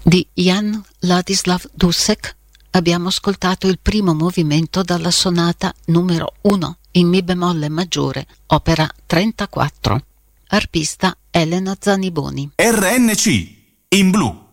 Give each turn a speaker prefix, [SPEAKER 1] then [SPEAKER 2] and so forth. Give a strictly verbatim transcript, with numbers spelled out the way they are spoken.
[SPEAKER 1] Di Jan Ladislav Dussek abbiamo ascoltato il primo movimento dalla sonata numero uno in mi bemolle maggiore, opera trentaquattro. Arpista Elena Zaniboni.
[SPEAKER 2] R N C in blu.